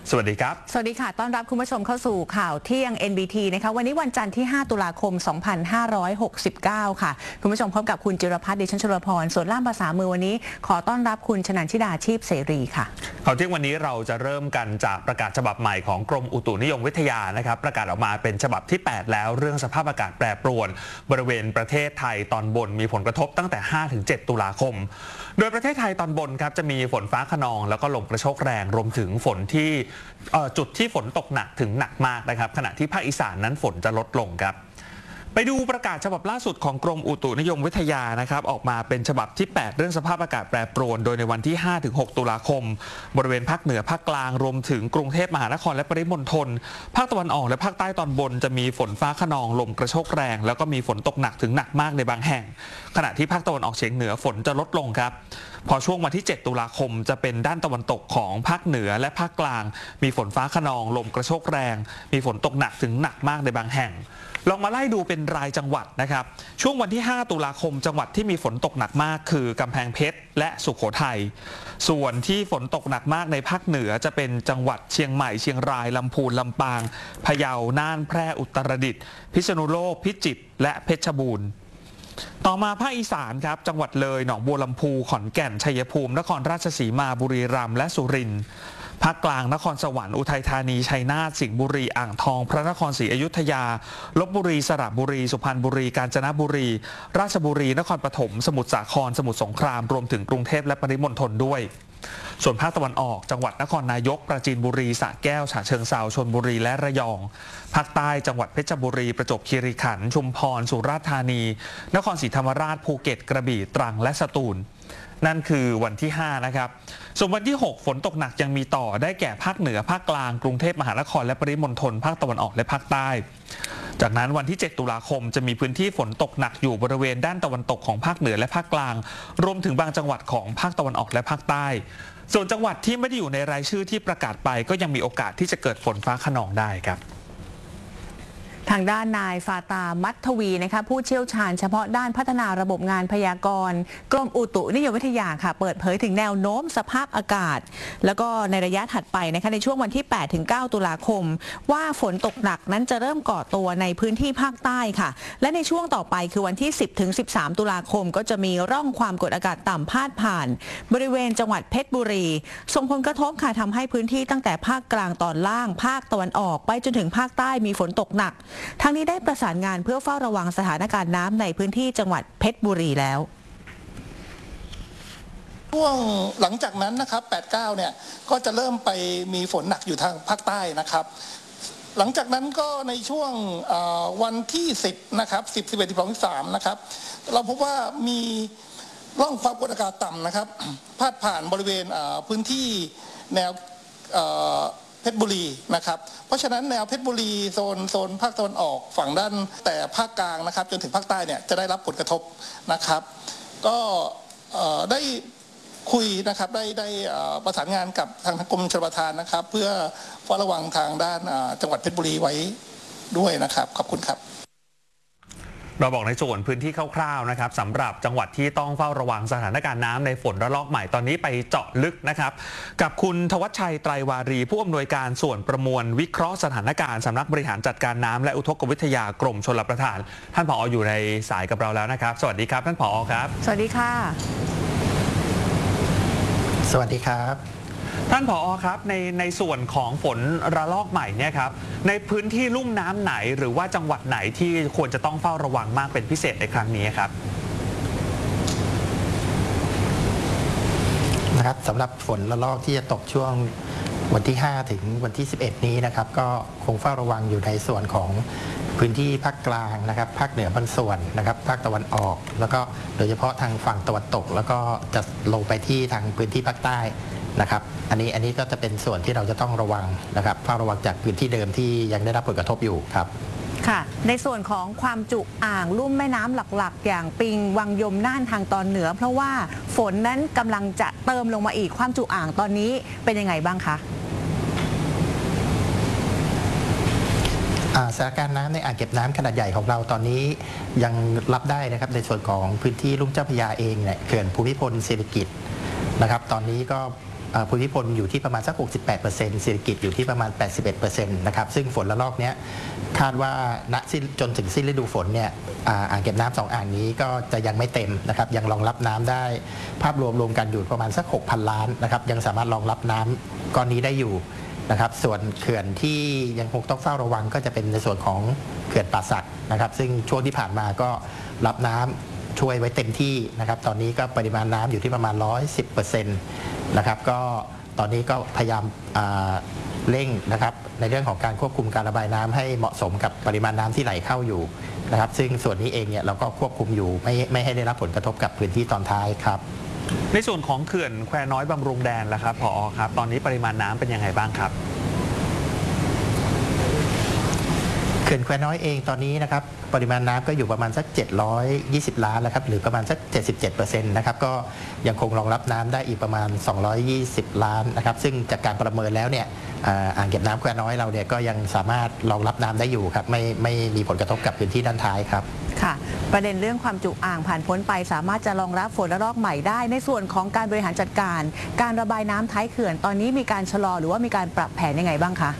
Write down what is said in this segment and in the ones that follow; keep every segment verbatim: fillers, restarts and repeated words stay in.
สวัสดีครับสวัสดีค่ะต้อนรับคุณผู้ชมเข้าสู่ข่าวเที่ยง เอ็น บี ที นะคะวันนี้วันจันทร์ที่ห้าตุลาคมสองพันห้าร้อยหกสิบเก้าค่ะคุณผู้ชมพบกับคุณจิรพัฒน์ดิฉันชลพรส่วนล่ามภาษามือวันนี้ขอต้อนรับคุณชนันชิดาชีพเสรีค่ะข่าวเที่ยงวันนี้เราจะเริ่มกันจากประกาศฉบับใหม่ของกรมอุตุนิยมวิทยานะครับประกาศออกมาเป็นฉบับที่แปดแล้วเรื่องสภาพอากาศแปรปรวนบริเวณประเทศไทยตอนบนมีผลกระทบตั้งแต่ ห้าถึงเจ็ด ตุลาคมโดยประเทศไทยตอนบนครับจะมีฝนฟ้าคะนองแล้วก็ลมกระโชกแรงรวมถึงฝนที่จุดที่ฝนตกหนักถึงหนักมากนะครับขณะที่ภาคอีสานนั้นฝนจะลดลงครับไปดูประกาศฉบับล่าสุดของกรมอุตุนิยมวิทยานะครับออกมาเป็นฉบับที่แปดเรื่องสภาพอากาศแปรปรวนโดยในวันที่ ห้าถึงหก ตุลาคมบริเวณภาคเหนือภาคกลางรวมถึงกรุงเทพมหานครและปริมณฑลภาคตะวันออกและภาคใต้ตอนบนจะมีฝนฟ้าคะนองลมกระโชกแรงแล้วก็มีฝนตกหนักถึงหนักมากในบางแห่งขณะที่ภาคตะวันออกเฉียงเหนือฝนจะลดลงครับพอช่วงวันที่เจ็ดตุลาคมจะเป็นด้านตะวันตกของภาคเหนือและภาคกลางมีฝนฟ้าคะนองลมกระโชกแรงมีฝนตกหนักถึงหนักมากในบางแห่งลองมาไล่ดูเป็นรายจังหวัดนะครับช่วงวันที่ห้าตุลาคมจังหวัดที่มีฝนตกหนักมากคือกำแพงเพชรและสุโขทัยส่วนที่ฝนตกหนักมากในภาคเหนือจะเป็นจังหวัดเชียงใหม่เชียงรายลำพูนลำปางพะเยาน่านแพร่อุตรดิตถ์พิษณุโลกพิจิตรและเพชรบูรณ์ต่อมาภาคอีสานครับจังหวัดเลยหนองบัวลำพูขอนแก่นชัยภูมินครราชสีมาบุรีรัมย์และสุรินทร์ภาคกลางนครสวรรค์อุทัยธานีชัยนาทสิงห์บุรีอ่างทองพระนครศรีอยุธยาลพบุรีสระบุรีสุพรรณบุรีกาญจนบุรีราชบุรีนครปฐมสมุทรสาครสมุทรสงครามรวมถึงกรุงเทพและปริมณฑลด้วยส่วนภาคตะวันออกจังหวัดนครนายกปราจีนบุรีสระแก้วฉะเชิงเทราชลบุรีและระยองภาคใต้จังหวัดเพชรบุรีประจวบคีรีขันธ์ชุมพรสุราษฎร์ธานีนครศรีธรรมราชภูเก็ตกระบี่ตรังและสตูลนั่นคือวันที่ห้านะครับส่วนวันที่หกฝนตกหนักยังมีต่อได้แก่ภาคเหนือภาคกลางกรุงเทพมหานครและปริมณฑลภาคตะวันออกและภาคใต้จากนั้นวันที่เจ็ดตุลาคมจะมีพื้นที่ฝนตกหนักอยู่บริเวณด้านตะวันตกของภาคเหนือและภาคกลางรวมถึงบางจังหวัดของภาคตะวันออกและภาคใต้ส่วนจังหวัดที่ไม่ได้อยู่ในรายชื่อที่ประกาศไปก็ยังมีโอกาสที่จะเกิดฝนฟ้าคะนองได้ครับทางด้านนายฟาตามัททวีนะคะผู้เชี่ยวชาญเฉพาะด้านพัฒนาระบบงานพยากรณ์กรมอุตุนิยมวิทยาค่ะเปิดเผยถึงแนวโน้มสภาพอากาศแล้วก็ในระยะถัดไปนะคะในช่วงวันที่ แปดถึงเก้า ตุลาคมว่าฝนตกหนักนั้นจะเริ่มก่อตัวในพื้นที่ภาคใต้ค่ะและในช่วงต่อไปคือวันที่ สิบถึงสิบสาม ตุลาคมก็จะมีร่องความกดอากาศต่ำพาดผ่านบริเวณจังหวัดเพชรบุรีส่งผลกระทบค่ะทำให้พื้นที่ตั้งแต่ภาคกลางตอนล่างภาคตะวันออกไปจนถึงภาคใต้มีฝนตกหนักทางนี้ได้ประสานงานเพื่อเฝ้าระวังสถานการณ์น้ำในพื้นที่จังหวัดเพชรบุรีแล้วช่วงหลังจากนั้นนะครับ แปด เก้า เนี่ยก็จะเริ่มไปมีฝนหนักอยู่ทางภาคใต้นะครับหลังจากนั้นก็ในช่วงวันที่สิบนะครับสิบ สิบเอ็ด สิบสอง สิบสามนะครับเราพบว่ามีร่องความกดอากาศต่ำนะครับพาดผ่านบริเวณพื้นที่แนวเพชรบุรีนะครับเพราะฉะนั้นแนวเพชรบุรีโซนโซนภาคตะวันออกฝั่งด้านแต่ภาคกลางนะครับจนถึงภาคใต้เนี่ยจะได้รับผลกระทบนะครับก็ได้คุยนะครับได้ได้ประสานงานกับทางกรมชลประทานนะครับเพื่อเฝ้าระวังทางด้านจังหวัดเพชรบุรีไว้ด้วยนะครับขอบคุณครับเราบอกในส่วนพื้นที่คร่าวๆนะครับสำหรับจังหวัดที่ต้องเฝ้าระวังสถานการณ์น้ำในฝนระลอกใหม่ตอนนี้ไปเจาะลึกนะครับกับคุณธวัชชัยไตรวารีผู้อำนวยการส่วนประมวลวิเคราะห์สถานการณ์สำนักบริหารจัดการน้ำและอุทกวิทยากรมชลประทานท่านผอ.อยู่ในสายกับเราแล้วนะครับสวัสดีครับท่านผอ.ครับสวัสดีค่ะสวัสดีครับท่านผอ.ครับในในส่วนของฝนระลอกใหม่เนี่ยครับในพื้นที่ลุ่มน้ำไหนหรือว่าจังหวัดไหนที่ควรจะต้องเฝ้าระวังมากเป็นพิเศษในครั้งนี้ครับนะครับสำหรับฝนระลอกที่จะตกช่วงวันที่ห้าถึงวันที่สิบเอ็ดนี้นะครับก็คงเฝ้าระวังอยู่ในส่วนของพื้นที่ภาคกลางนะครับภาคเหนือบางส่วนนะครับภาคตะวันออกแล้วก็โดยเฉพาะทางฝั่งตะวันตกแล้วก็จะลงไปที่ทางพื้นที่ภาคใต้นะครับอันนี้อันนี้ก็จะเป็นส่วนที่เราจะต้องระวังนะครับเฝ้าระวังจากพื้นที่เดิมที่ยังได้รับผลกระทบอยู่ครับค่ะในส่วนของความจุอ่างลุ่มแม่น้ำหลักๆอย่างปิงวังยมน่านทางตอนเหนือเพราะว่าฝนนั้นกำลังจะเติมลงมาอีกความจุอ่างตอนนี้เป็นยังไงบ้างคะสถานการณ์น้ำในอ่างเก็บน้ำขนาดใหญ่ของเราตอนนี้ยังรับได้นะครับในส่วนของพื้นที่ลุ่มเจ้าพระยาเองเนี่ยเขื่อนภูมิพลศิริกิติ์นะครับตอนนี้ก็ภูมิพลอยู่ที่ประมาณสัก หกสิบแปดเปอร์เซ็นต์ ศิริกิติ์อยู่ที่ประมาณ แปดสิบเอ็ดเปอร์เซ็นต์ นะครับซึ่งฝนระลอกนี้คาดว่าณจนถึงสิ้นฤดูฝนเนี่ยอ่างเก็บน้ำสองอ่างนี้ก็จะยังไม่เต็มนะครับยังรองรับน้ำได้ภาพรวมรวมกันอยู่ประมาณสัก หกพัน ล้านนะครับยังสามารถรองรับน้ำก้อนนี้ได้อยู่นะครับส่วนเขื่อนที่ยังคงต้องเฝ้าระวังก็จะเป็นในส่วนของเขื่อนป่าสักนะครับซึ่งช่วงที่ผ่านมาก็รับน้ำช่วยไว้เต็มที่นะครับตอนนี้ก็ปริมาณน้ำอยู่ที่ประมาณ หนึ่งร้อยสิบเปอร์เซ็นต์ นะครับก็ตอนนี้ก็พยายามเร่งนะครับในเรื่องของการควบคุมการระบายน้ำให้เหมาะสมกับปริมาณน้ำที่ไหลเข้าอยู่นะครับซึ่งส่วนนี้เองเนี่ยเราก็ควบคุมอยู่ไม่ไม่ให้ได้รับผลกระทบกับพื้นที่ตอนท้ายครับในส่วนของเขื่อนแควน้อยบำรุงแดนล่ะครับผอ.ครับตอนนี้ปริมาณน้ำเป็นยังไงบ้างครับเขื่อนแควน้อยเองตอนนี้นะครับปริมาณน้ำก็อยู่ประมาณสักเจ็ดร้อยยี่สิบล้านแล้วครับหรือประมาณสัก เจ็ดสิบเจ็ดเปอร์เซ็นต์ นะครับก็ยังคงรองรับน้ำได้อีกประมาณสองร้อยยี่สิบล้านนะครับซึ่งจากการประเมินแล้วเนี่ยอ่างเก็บน้ำแควน้อยเราเนี่ยก็ยังสามารถรองรับน้ำได้อยู่ครับไม่ไม่มีผลกระทบกับพื้นที่ด้านท้ายครับค่ะประเด็นเรื่องความจุอ่างผ่านพ้นไปสามารถจะรองรับฝนระลอกใหม่ได้ในส่วนของการบริหารจัดการการระบายน้ำท้ายเขื่อนตอนนี้มีการชะลอหรือว่ามีการปรับแผนยังไงบ้างคะ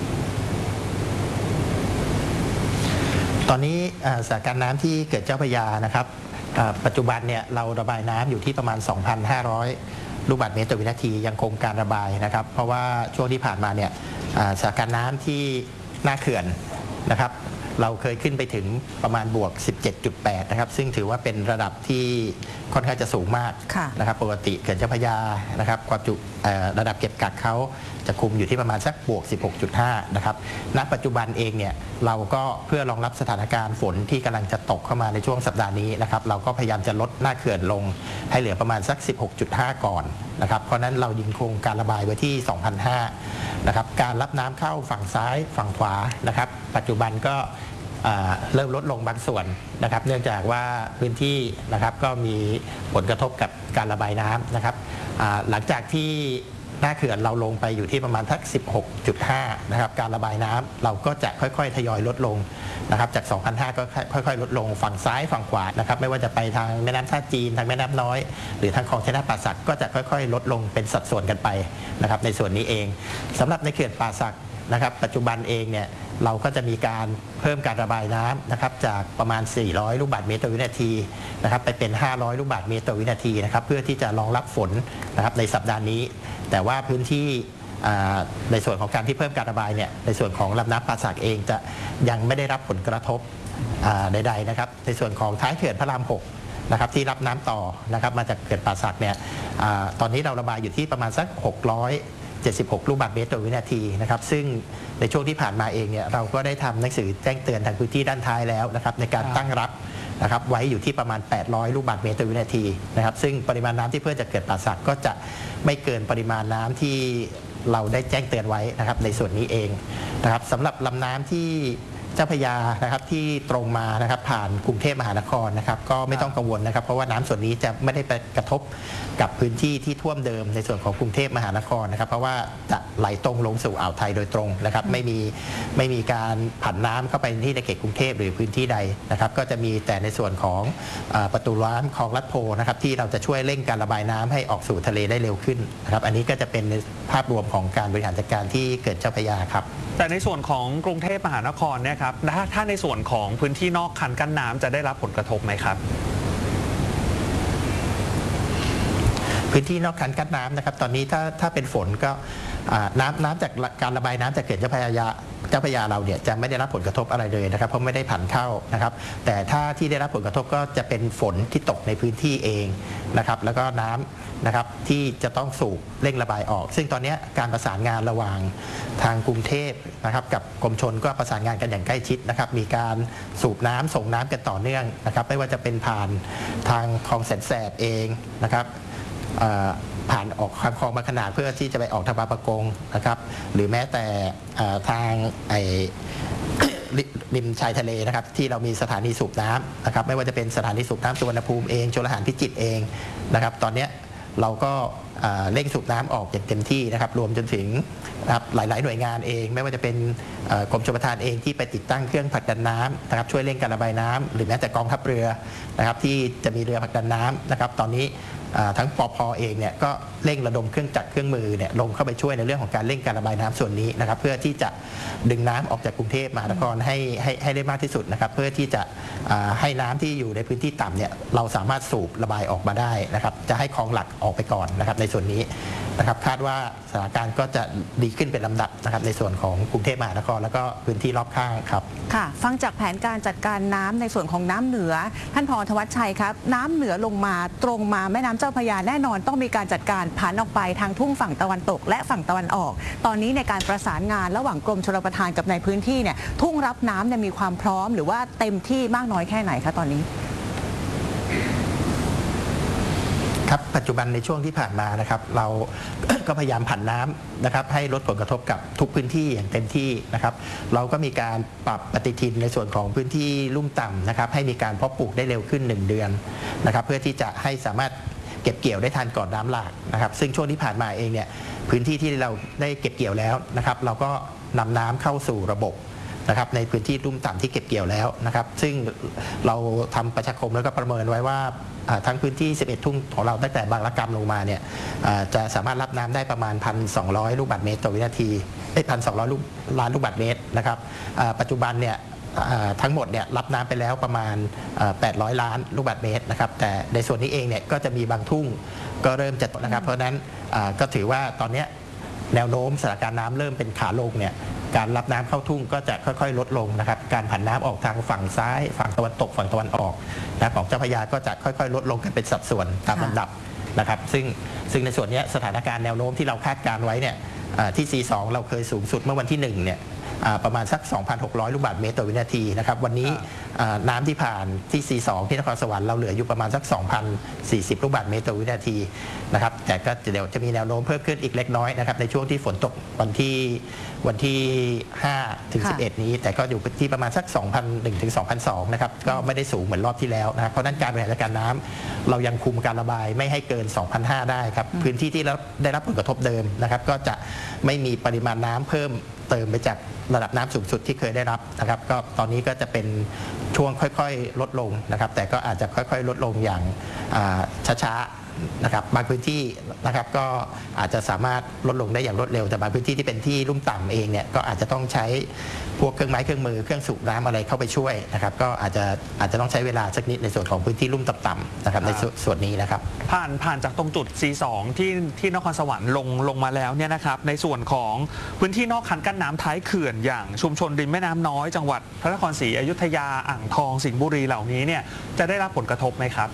ตอนนี้สถานการณ์น้ำที่เกิดเจ้าพระยานะครับปัจจุบันเนี่ยเราระบายน้ำอยู่ที่ประมาณ สองพันห้าร้อย ลูกบาศก์เมตรต่อวินาทียังคงการระบายนะครับเพราะว่าช่วงที่ผ่านมาเนี่ยสถานการณ์น้ำที่หน้าเขื่อนนะครับเราเคยขึ้นไปถึงประมาณบวก สิบเจ็ดจุดแปด นะครับซึ่งถือว่าเป็นระดับที่ค่อนข้างจะสูงมากนะครับปกติเขื่อนเจ้าพระยานะครับความจุระดับเก็บกักเขาจะคุมอยู่ที่ประมาณสักบวก สิบหกจุดห้า นะครับณปัจจุบันเองเนี่ยเราก็เพื่อรองรับสถานการณ์ฝนที่กำลังจะตกเข้ามาในช่วงสัปดาห์นี้นะครับเราก็พยายามจะลดหน้าเขื่อนลงให้เหลือประมาณสัก สิบหกจุดห้า ก่อนนะครับเพราะนั้นเรายิงคงการระบายไว้ที่ สองพันห้าร้อย นะครับการรับน้ำเข้าฝั่งซ้ายฝั่งขวานะครับปัจจุบันก็เริ่มลดลงบางส่วนนะครับเนื่องจากว่าพื้นที่นะครับก็มีผลกระทบกับการระบายน้ำนะครับหลังจากที่หน้าเขื่อนเราลงไปอยู่ที่ประมาณทัก สิบหกจุดห้า นะครับการระบายน้ำเราก็จะค่อยๆทยอยลดลงนะครับจาก สองพันห้าร้อย ก็ค่อยๆลดลงฝั่งซ้ายฝั่งขวานะครับไม่ว่าจะไปทางแม่น้ำท่าจีนทางแม่น้ำน้อยหรือทางคลองชัยนาทป่าสักก็จะค่อยๆลดลงเป็นสัดส่วนกันไปนะครับในส่วนนี้เองสำหรับในเขื่อนป่าสักนะครับปัจจุบันเองเนี่ยเราก็จะมีการเพิ่มการระบายน้ำนะครับจากประมาณสี่ร้อยลูกบาศก์เมตรต่อวินาทีนะครับไปเป็นห้าร้อยลูกบาศก์เมตรต่อวินาทีนะครับเพื่อที่จะรองรับฝนนะครับในสัปดาห์นี้แต่ว่าพื้นที่ในส่วนของการที่เพิ่มการระบายเนี่ยในส่วนของลำน้ำป่าสักเองจะยังไม่ได้รับผลกระทบใดๆนะครับในส่วนของท้ายเขื่อนพระรามหกนะครับที่รับน้ำต่อนะครับมาจากเขื่อนป่าสักเนี่ยตอนนี้เราระบายอยู่ที่ประมาณสักหกร้อยเจ็ดสิบหกลูกบาศก์เมตรต่อวินาทีนะครับซึ่งในช่วงที่ผ่านมาเองเนี่ยเราก็ได้ทำหนังสือแจ้งเตือนทางพื้นที่ด้านท้ายแล้วนะครับในการตั้งรับนะครับไว้อยู่ที่ประมาณแปดร้อยลูกบาศก์เมตรต่อวินาทีนะครับซึ่งปริมาณน้ำที่เพื่อจะเกิดป่าสักก็จะไม่เกินปริมาณน้ำที่เราได้แจ้งเตือนไว้นะครับในส่วนนี้เองนะครับสำหรับลำน้ำที่เจ้าพระยานะครับที่ตรงมานะครับผ่านกรุงเทพมหานครนะครับก็ไม่ต้องกังวลนะครับเพราะว่าน้ำส่วนนี้จะไม่ได้ไปกระทบกับพื้นที่ที่ท่วมเดิมในส่วนของกรุงเทพมหานครนะครับเพราะว่าจะไหลตรงลงสู่อ่าวไทยโดยตรงนะครับไม่มีไม่มีการผันน้ำเข้าไปที่ในเขตกรุงเทพหรือพื้นที่ใดนะครับก็จะมีแต่ในส่วนของประตูน้ำคลองลัดโพนะครับที่เราจะช่วยเร่งการระบายน้ำให้ออกสู่ทะเลได้เร็วขึ้นนะครับอันนี้ก็จะเป็นภาพรวมของการบริหารจัดการที่เกิดเจ้าพระยาครับแต่ในส่วนของกรุงเทพมหานครเนี่ยครับถ้าถ้าในส่วนของพื้นที่นอกคันกั้นน้ำจะได้รับผลกระทบไหมครับพื้นที่นอกคันกั้นน้ำนะครับตอนนี้ถ้าถ้าเป็นฝนก็น้ำน้ำจากการระบายน้ำจากเขื่อนเจ้าพระยาเจ้าพระยาเราเนี่ยจะไม่ได้รับผลกระทบอะไรเลยนะครับเพราะไม่ได้ผันเข้านะครับแต่ถ้าที่ได้รับผลกระทบก็จะเป็นฝนที่ตกในพื้นที่เองนะครับแล้วก็น้ำนะครับที่จะต้องสูบเร่งระบายออกซึ่งตอนนี้การประสานงานระหว่างทางกรุงเทพนะครับกับกรมชลก็ประสานงานกันอย่างใกล้ชิดนะครับมีการสูบน้ำส่งน้ำกันต่อเนื่องนะครับไม่ว่าจะเป็นผ่านทางคลองแสนแสบเองนะครับผ่านออกคลองบางขนาดเพื่อที่จะไปออกทางบางปะกงนะครับหรือแม้แต่ทางไอริมชายทะเลนะครับที่เรามีสถานีสูบน้ำนะครับไม่ว่าจะเป็นสถานีสูบน้ำสุวรรณภูมิเองชลประทานพิจิตรเองนะครับตอนนี้เราก็เร่งสูบน้ำออกอย่างเต็มที่นะครับรวมจนถึงนะครับหลายๆหน่วยงานเองไม่ว่าจะเป็นกรมชลประทานเองที่ไปติดตั้งเครื่องผลักดันน้ำนะครับช่วยเร่งการระบายน้ำหรือแม้แต่กองทัพเรือนะครับที่จะมีเรือผลักดันน้ำนะครับตอนนี้ทั้งปภ.เองเนี่ยก็เร่งระดมเครื่องจักรเครื่องมือเนี่ยลงเข้าไปช่วยในเรื่องของการเร่งการระบายน้ำส่วนนี้นะครับเพื่อที่จะดึงน้ำออกจากกรุงเทพมหานครให้ให้ให้ได้มากที่สุดนะครับเพื่อที่จะให้น้ำที่อยู่ในพื้นที่ต่ำเนี่ยเราสามารถสูบระบายออกมาได้นะครับจะให้คลองหลักออกไปก่อนนะครับในส่วนนี้นะครับคาดว่าสถานการณ์ก็จะดีขึ้นเป็นลำดับนะครับในส่วนของกรุงเทพมหานครแล้วก็พื้นที่รอบข้างครับค่ะฟังจากแผนการจัดการน้ำในส่วนของน้ำเหนือท่านผอ.ธวัชชัยครับน้ำเหนือลงมาตรงมาแม่น้ำเจ้าพระยาแน่นอนต้องมีการจัดการผันออกไปทางทุ่งฝั่งตะวันตกและฝั่งตะวันออกตอนนี้ในการประสานงานระหว่างกรมชลประทานกับในพื้นที่เนี่ยทุ่งรับน้ำเนี่ยมีความพร้อมหรือว่าเต็มที่มากน้อยแค่ไหนคะตอนนี้ครับปัจจุบันในช่วงที่ผ่านมานะครับเรา ก็พยายามผันน้ำนะครับให้ลดผลกระทบกับทุกพื้นที่อย่างเต็มที่นะครับเราก็มีการปรับปฏิทินในส่วนของพื้นที่ลุ่มต่ำนะครับให้มีการเพาะปลูกได้เร็วขึ้นหนึ่งเดือนนะครับเพื่อที่จะให้สามารถเก็บเกี่ยวได้ทันก่อนน้ำหลากนะครับซึ่งช่วงที่ผ่านมาเองเนี่ยพื้นที่ที่เราได้เก็บเกี่ยวแล้วนะครับเราก็นำน้ำเข้าสู่ระบบนะครับในพื้นที่ลุ่มต่ำที่เก็บเกี่ยวแล้วนะครับซึ่งเราทำประชาคมแล้วก็ประเมินไว้ว่าทั้งพื้นที่สิบเอ็ดทุ่งของเราตั้งแต่บางระกำลงมาเนี่ยจะสามารถรับน้ำได้ประมาณ หนึ่งพันสองร้อย ลูกบาศก์เมตรต่อวินาทีเอ้ย หนึ่งพันสองร้อย ลูกล้านลูกบาศก์เมตรนะครับปัจจุบันเนี่ยทั้งหมดเนี่ยรับน้ำไปแล้วประมาณแปดร้อยล้านลูกบาศก์เมตรนะครับแต่ในส่วนนี้เองเนี่ยก็จะมีบางทุ่งก็เริ่มจะนะครับเพราะฉะนั้นก็ถือว่าตอนนี้แนวโน้มสถานการณ์น้ำเริ่มเป็นขาลงเนี่ยการรับน้ำเข้าทุ่งก็จะค่อยๆลดลงนะครับการผันน้ำออกทางฝั่งซ้ายฝั่งตะวันตกฝั่งตะวันออกนะของเจ้าพระยาก็จะค่อยๆลดลงกันเป็นสัดส่วนตามลำดับนะครับซึ่งซึ่งในส่วนนี้สถานการณ์แนวโน้มที่เราคาดการไว้เนี่ยที่ ซี สอง เราเคยสูงสุดเมื่อวันที่หนึ่งเนี่ยประมาณสัก สองพันหกร้อย ลูกบาศก์เมตรต่อวินาทีนะครับวันนี้น้ำที่ผ่านที่ ซี สอง ที่นครสวรรค์เราเหลืออยู่ประมาณสัก สองพันสี่สิบ ลูกบาศก์เมตรต่อวินาทีนะครับแต่ก็เดี๋ยวจะมีแนวโน้มเพิ่มขึ้นอีกเล็กน้อยนะครับในช่วงที่ฝนตกวันที่วันที่ห้าถึงสิบเอ็ดนี้แต่ก็อยู่ที่ประมาณสัก สองพันหนึ่ง ถึง สองพันสอง นะครับก็ไม่ได้สูงเหมือนรอบที่แล้วนะครับเพราะนั้นการบริหารจัดการน้ำเรายังคุมการระบายไม่ให้เกิน สองพันห้าร้อย ได้ครับพื้นที่ที่ได้รับผลกระทบเดิมนะครับก็จะไม่มีปริมาณน้ำเพิ่มเติมไปจากระดับน้ำสูงสุดที่เคยได้รับนะครับก็ตอนนี้ก็จะเป็นช่วงค่อยๆลดลงนะครับแต่ก็อาจจะค่อยๆลดลงอย่างช้าๆนะครับบางพื้นที่นะครับก็อาจจะสามารถลดลงได้อย่างรวดเร็วแต่บางพื้นที่ที่เป็นที่ลุ่มต่ำเองเนี่ยก็อาจจะต้องใช้พวกเครื่องไม้เครื่องมือเครื่องสูบน้ำอะไรเข้าไปช่วยนะครับก็อาจจะอาจจะต้องใช้เวลาสักนิดในส่วนของพื้นที่ลุ่มต่ำๆนะครับในส่วนนี้นะครับผ่านผ่านจากตรงจุด ซี สอง ที่ที่นครสวรรค์ลงลงมาแล้วเนี่ยนะครับในส่วนของพื้นที่นอกคันกั้นน้ำท้ายเขื่อนอย่างชุมชนริมแม่น้ำน้อยจังหวัดพระนครศรีอยุธยาอ่างทองสิงห์บุรีเหล่านี้เนี่ยจะได้รับผลกระทบไหมครับ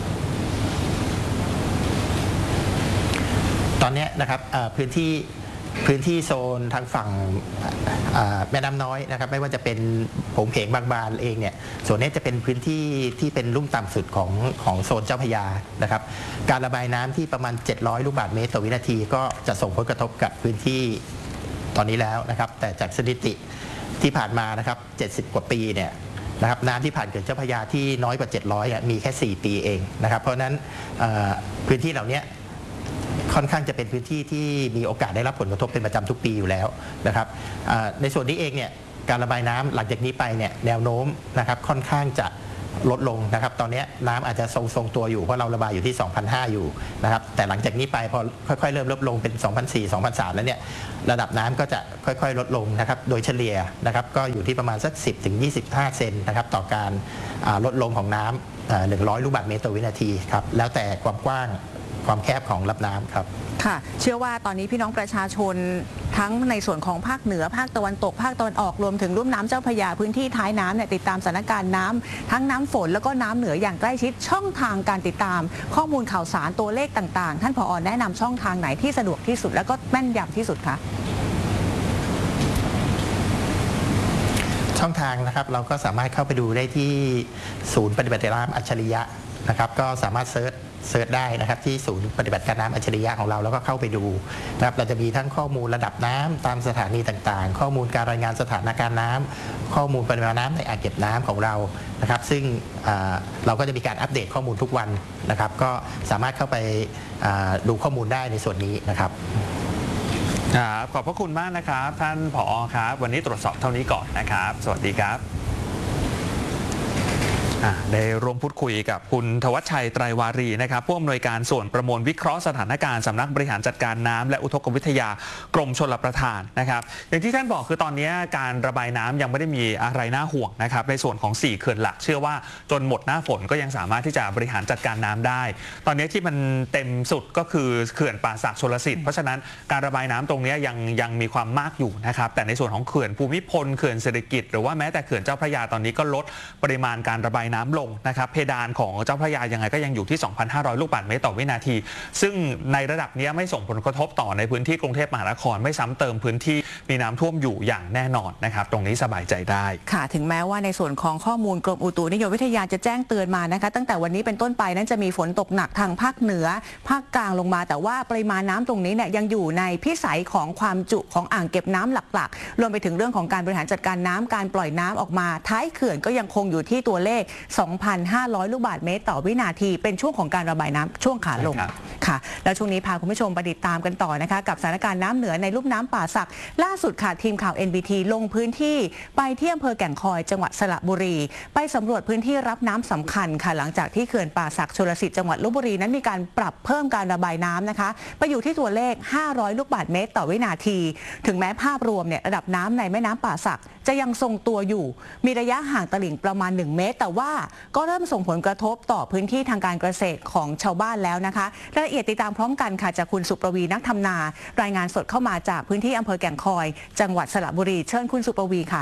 ตอนนี้นะครับพื้นที่พื้นที่โซนทางฝั่งแม่น้ำน้อยนะครับไม่ว่าจะเป็นผงเพงบางบานเองเนี่ยส่วนนี้จะเป็นพื้นที่ที่เป็นลุ่มต่ำสุดของของโซนเจ้าพระยานะครับการระบายน้ำที่ประมาณเจ็ดร้อยลูกบาศก์เมตรต่อวินาทีก็จะส่งผลกระทบกับพื้นที่ตอนนี้แล้วนะครับแต่จากสถิติที่ผ่านมานะครับเจ็ดสิบกว่าปีเนี่ยนะครับน้ำที่ผ่านเขื่อนเจ้าพระยาที่น้อยกว่าเจ็ดร้อยมีแค่สี่ปีเองนะครับเพราะฉะนั้นพื้นที่เหล่านี้ค่อนข้างจะเป็นพื้นที่ที่มีโอกาสได้รับผลกระทบเป็นประจำทุกปีอยู่แล้วนะครับในส่วนนี้เองเนี่ยการระบายน้ำหลังจากนี้ไปเนี่ยแนวโน้มนะครับค่อนข้างจะลดลงนะครับตอนนี้น้ำอาจจะทรงทรงตัวอยู่เพราะเราระบายอยู่ที่ สองพันห้าร้อย อยู่นะครับแต่หลังจากนี้ไปพอค่อยๆเริ่มลดลงเป็น สองพันสี่ร้อย สองพันสามร้อย แล้วเนี่ยระดับน้ำก็จะค่อยๆลดลงนะครับโดยเฉลี่ยนะครับก็อยู่ที่ประมาณสัก สิบถึงยี่สิบห้า เซนนะครับต่อการลดลงของน้ำหนึ่งร้อยลูกบาศก์เมตรต่อวินาทีครับแล้วแต่ความกว้างความแคบของรับน้ำครับค่ะเชื่อว่าตอนนี้พี่น้องประชาชนทั้งในส่วนของภาคเหนือภาคตะวันตกภาคตะวันออกรวมถึงลุ่มน้ำเจ้าพระยาพื้นที่ท้ายน้ำเนี่ยติดตามสถานการณ์น้ำทั้งน้ำฝนแล้วก็น้ำเหนืออย่างใกล้ชิดช่องทางการติดตามข้อมูลข่าวสารตัวเลขต่างๆท่านผอ.แนะนำช่องทางไหนที่สะดวกที่สุดแล้วก็แม่นยำที่สุดคะช่องทางนะครับเราก็สามารถเข้าไปดูได้ที่ศูนย์ปฏิบัติการน้ำอัจฉริยะนะครับก็สามารถเซิร์ชเซิร์ชได้นะครับที่ศูนย์ปฏิบัติการน้ำอัจฉริยะของเราแล้วก็เข้าไปดูนะครับเราจะมีทั้งข้อมูลระดับน้ำตามสถานีต่างๆข้อมูลการรายงานสถานการณ์น้ำข้อมูลปริมาณน้ำในอ่างเก็บน้ำของเรานะครับซึ่งเราก็จะมีการอัปเดตข้อมูลทุกวันนะครับก็สามารถเข้าไปดูข้อมูลได้ในส่วนนี้นะครับครับขอบพระคุณมากนะครับท่านผอ.ครับวันนี้ตรวจสอบเท่านี้ก่อนนะครับสวัสดีครับได้ร่วมพูดคุยกับคุณธวัชชัยไตรวารีนะครับผู้อำนวยการส่วนประมวลวิเคราะห์สถานการณ์สำนักบริหารจัดการน้ำและอุทกวิทยากรมชลประทานนะครับอย่างที่ท่านบอกคือตอนนี้การระบายน้ำยังไม่ได้มีอะไรน่าห่วงนะครับในส่วนของสี่เขื่อนหลักเชื่อว่าจนหมดหน้าฝนก็ยังสามารถที่จะบริหารจัดการน้ำได้ตอนนี้ที่มันเต็มสุดก็คือเขื่อนป่าสักชลสิทธิ์เพราะฉะนั้นการระบายน้ำตรงนี้ยังยังมีความมากอยู่นะครับแต่ในส่วนของเขื่อนภูมิพลเขื่อนเศรษฐกิจหรือว่าแม้แต่เขื่อนเจ้าพระยาตอนนี้ก็ลดปริมาณการระบายน้ำลงนะครับเพดานของเจ้าพระยายังไงก็ยังอยู่ที่ สองพันห้าร้อย ลูกบาศก์เมตรต่อวินาทีซึ่งในระดับนี้ไม่ส่งผลกระทบต่อในพื้นที่กรุงเทพมหานครไม่ซ้ำเติมพื้นที่มีน้ำท่วมอยู่อย่างแน่นอนนะครับตรงนี้สบายใจได้ค่ะถึงแม้ว่าในส่วนของข้อมูลกรมอุตุนิยมวิทยาจะแจ้งเตือนมานะคะตั้งแต่วันนี้เป็นต้นไปนั้นจะมีฝนตกหนักทางภาคเหนือภาคกลางลงมาแต่ว่าปริมาณน้ำตรงนี้เนี่ยยังอยู่ในพิสัยของความจุของอ่างเก็บน้ำหลักๆรวมไปถึงเรื่องของการบริหารจัดการน้ำการปล่อยน้ำออกมาท้ายเขื่อนก็ยังคงอยู่ที่ตัวเลข สองพันห้าร้อย ลูกบาศก์เมตรต่อวินาทีเป็นช่วงของการระบายน้ำช่วงขาลงค่ะแล้วช่วงนี้พาคุณผู้ชมไปติดตามกันต่อนะคะกับสถานการณ์น้ำเหนือในลุ่มน้ำป่าสักล่าสุดค่ะทีมข่าว เอ็น บี ที ลงพื้นที่ไปที่อำเภอแก่งคอยจังหวัดสระบุรีไปสำรวจพื้นที่รับน้ำสำคัญค่ะหลังจากที่เขื่อนป่าสักชลสิทธิ์จังหวัดลพบุรีนั้นมีการปรับเพิ่มการระบายน้ำนะคะไปอยู่ที่ตัวเลขห้าร้อยลูกบาศก์เมตรต่อวินาทีถึงแม้ภาพรวมเนี่ยระดับน้ำในแม่น้ำป่าสักจะยังทรงตัวอยู่มีระยะห่างตลิ่งประมาณหนึ่งเมตรแต่ว่าก็เริ่มส่งผลกระทบต่อพื้นที่ทางการเกษตรของชาวบ้านแล้วนะคะรายละเอียดติดตามพร้อมกันค่ะจากคุณสุประวีนักทำนารายงานสดเข้ามาจากพื้นที่อำเภอแก่งคอยจังหวัดสระบุรีเชิญคุณสุประวีค่ะ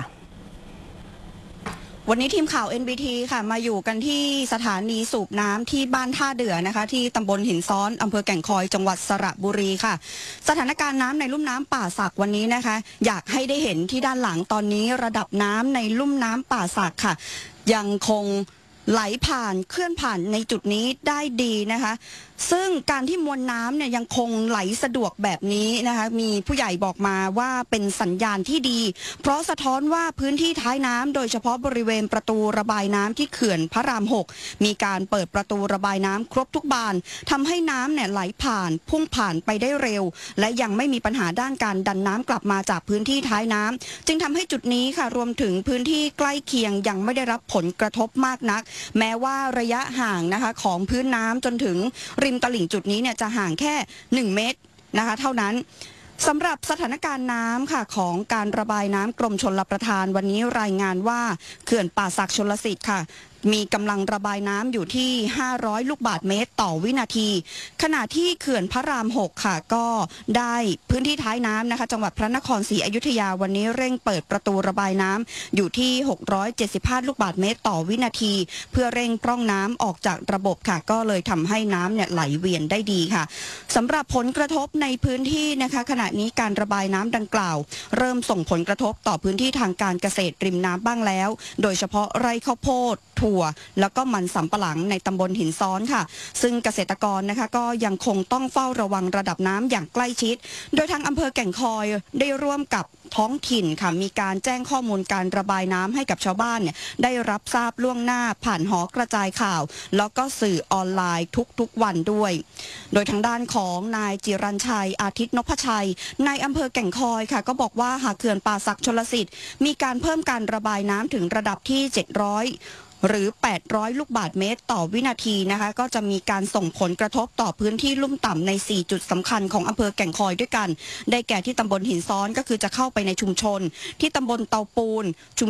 วันนี้ทีมข่าว เอ็น บี ที ค่ะมาอยู่กันที่สถานีสูบน้ำที่บ้านท่าเดือนะคะที่ตำบลหินซ้อนอำเภอแก่งคอยจังหวัดสระบุรีค่ะสถานการณ์น้ำในลุ่มน้ำป่าสักวันนี้นะคะอยากให้ได้เห็นที่ด้านหลังตอนนี้ระดับน้ำในลุ่มน้ำป่าสักค่ะยังคงไหลผ่านเคลื่อนผ่านในจุดนี้ได้ดีนะคะซึ่งการที่มวลน้ำเนี่ยยังคงไหลสะดวกแบบนี้นะคะมีผู้ใหญ่บอกมาว่าเป็นสัญญาณที่ดีเพราะสะท้อนว่าพื้นที่ท้ายน้ำโดยเฉพาะบริเวณประตูระบายน้ำที่เขื่อนพระรามหกมีการเปิดประตูระบายน้ำครบทุกบานทำให้น้ำเนี่ยไหลผ่านพุ่งผ่านไปได้เร็วและยังไม่มีปัญหาด้านการดันน้ำกลับมาจากพื้นที่ท้ายน้ำจึงทำให้จุดนี้ค่ะรวมถึงพื้นที่ใกล้เคียงยังไม่ได้รับผลกระทบมากนักแม้ว่าระยะห่างนะคะของพื้นน้ำจนถึงริมตลิ่งจุดนี้เนี่ยจะห่างแค่หนึ่งเมตรนะคะเท่านั้นสำหรับสถานการณ์น้ำค่ะของการระบายน้ำกรมชลประทานวันนี้รายงานว่าเขื่อนป่าสักชลสิทธิ์ค่ะมีกำลังระบายน้ำอยู่ที่ห้าร้อยลูกบาศก์เมตรต่อวินาทีขณะที่เขื่อนพระรามหกค่ะก็ได้พื้นที่ท้ายน้ำนะคะจังหวัดพระนครศรีอยุธยาวันนี้เร่งเปิดประตูระบายน้ำอยู่ที่หกร้อยเจ็ดสิบห้าลูกบาศก์เมตรต่อวินาทีเพื่อเร่งพร่องน้ำออกจากระบบค่ะก็เลยทำให้น้ำเนี่ยไหลเวียนได้ดีค่ะสำหรับผลกระทบในพื้นที่นะคะขณะนี้การระบายน้ำดังกล่าวเริ่มส่งผลกระทบต่อพื้นที่ทางการเกษตรริมน้ำบ้างแล้วโดยเฉพาะไร่ข้าวโพดถั่วแล้วก็มันสำปะหลังในตำบลหินซ้อนค่ะซึ่งเกษตรกรนะคะก็ยังคงต้องเฝ้าระวังระดับน้ำอย่างใกล้ชิดโดยทางอำเภอแก่งคอยได้ร่วมกับท้องถิ่นค่ะมีการแจ้งข้อมูลการระบายน้ำให้กับชาวบ้านเนี่ยได้รับทราบล่วงหน้าผ่านหอกระจายข่าวแล้วก็สื่อออนไลน์ทุกๆวันด้วยโดยทางด้านของนายจิรัญชัยอาทิตย์นพชัยนายอำเภอแก่งคอยค่ะก็บอกว่าหากเขื่อนป่าสักชลสิทธิ์มีการเพิ่มการระบายน้ำถึงระดับที่เจ็ดร้อยหรือแปดร้อยลูกบาศก์เมตรต่อวินาทีนะคะก็จะมีการส่งผลกระทบต่อพื้นที่ลุ่มต่ำในสี่จุดสำคัญของอำเภอแก่งคอยด้วยกันได้แก่ที่ตำบลหินซ้อนก็คือจะเข้าไปในชุมชนที่ตำบลเตาปูนชุม